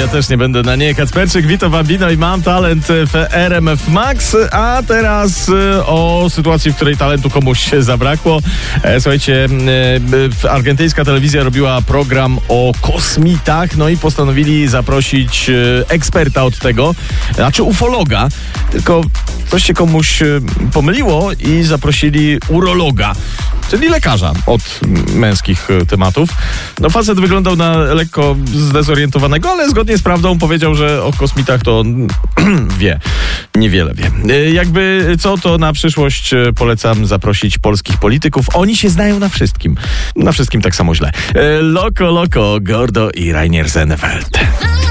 ja też nie będę na nie. Kacperczyk, Vito Bambino i Mam Talent w RMF Max. A teraz o sytuacji, w której talentu komuś zabrakło. Słuchajcie, argentyńska telewizja robiła program o kosmitach, no i postanowili zaprosić eksperta od tego, znaczy ufologa, tylko coś się komuś pomyliło i zaprosili urologa, czyli lekarza od męskich tematów. No facet wyglądał na lekko zdezorientowanego, ale zgodnie z prawdą powiedział, że o kosmitach to on wie. Niewiele wie. Jakby co, to na przyszłość polecam zaprosić polskich polityków. Oni się znają na wszystkim. Na wszystkim tak samo źle. Loco, Gordo i Rainer Sennefeld.